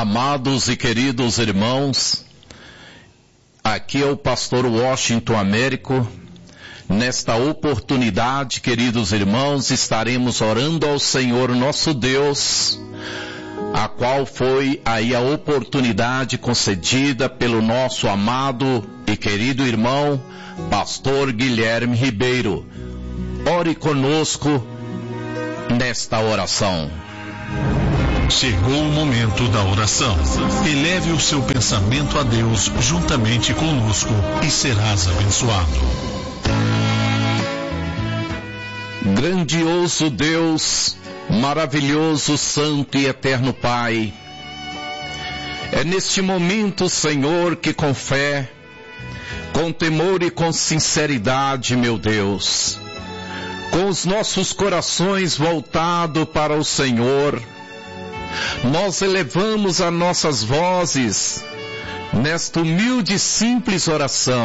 Amados e queridos irmãos, aqui é o pastor Washington Américo. Nesta oportunidade, queridos irmãos, estaremos orando ao Senhor nosso Deus, a qual foi aí a oportunidade concedida pelo nosso amado e querido irmão, pastor Guilherme Ribeiro. Ore conosco nesta oração. Chegou o momento da oração. Eleve o seu pensamento a Deus juntamente conosco e serás abençoado. Grandioso Deus, maravilhoso, santo e eterno Pai, é neste momento, Senhor, que com fé, com temor e com sinceridade, meu Deus, com os nossos corações voltados para o Senhor, nós elevamos as nossas vozes nesta humilde e simples oração.